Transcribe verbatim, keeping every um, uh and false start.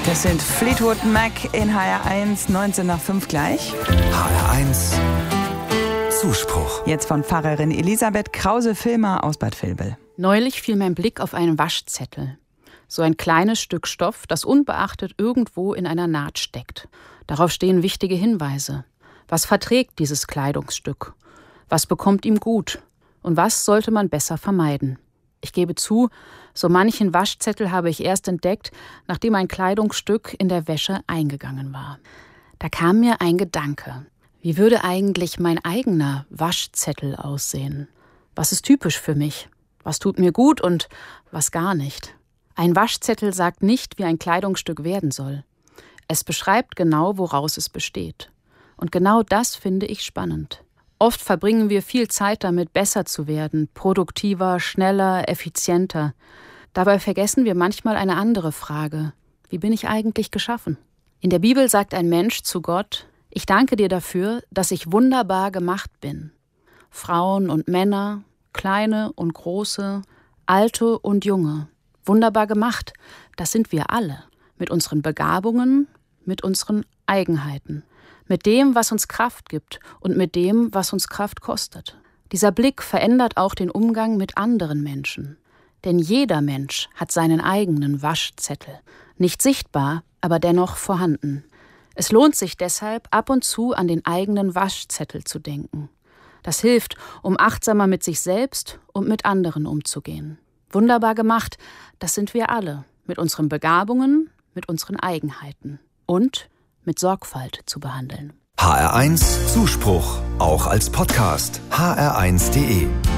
Das sind Fleetwood Mac in H R eins, neunzehn nach fünf gleich. H R eins Zuspruch. Jetzt von Pfarrerin Elisabeth Krause-Vilmer aus Bad Vilbel. Neulich fiel mein Blick auf einen Waschzettel. So ein kleines Stück Stoff, das unbeachtet irgendwo in einer Naht steckt. Darauf stehen wichtige Hinweise. Was verträgt dieses Kleidungsstück? Was bekommt ihm gut? Und was sollte man besser vermeiden? Ich gebe zu, so manchen Waschzettel habe ich erst entdeckt, nachdem ein Kleidungsstück in der Wäsche eingegangen war. Da kam mir ein Gedanke. Wie würde eigentlich mein eigener Waschzettel aussehen? Was ist typisch für mich? Was tut mir gut und was gar nicht? Ein Waschzettel sagt nicht, wie ein Kleidungsstück werden soll. Es beschreibt genau, woraus es besteht. Und genau das finde ich spannend. Oft verbringen wir viel Zeit damit, besser zu werden, produktiver, schneller, effizienter. Dabei vergessen wir manchmal eine andere Frage. Wie bin ich eigentlich geschaffen? In der Bibel sagt ein Mensch zu Gott: Ich danke dir dafür, dass ich wunderbar gemacht bin. Frauen und Männer, kleine und große, alte und junge. Wunderbar gemacht, das sind wir alle. Mit unseren Begabungen, mit unseren Eigenheiten. Mit dem, was uns Kraft gibt und mit dem, was uns Kraft kostet. Dieser Blick verändert auch den Umgang mit anderen Menschen. Denn jeder Mensch hat seinen eigenen Waschzettel. Nicht sichtbar, aber dennoch vorhanden. Es lohnt sich deshalb, ab und zu an den eigenen Waschzettel zu denken. Das hilft, um achtsamer mit sich selbst und mit anderen umzugehen. Wunderbar gemacht, das sind wir alle. Mit unseren Begabungen, mit unseren Eigenheiten. Und mit Sorgfalt zu behandeln. H R eins Zuspruch, auch als Podcast. H R eins punkt de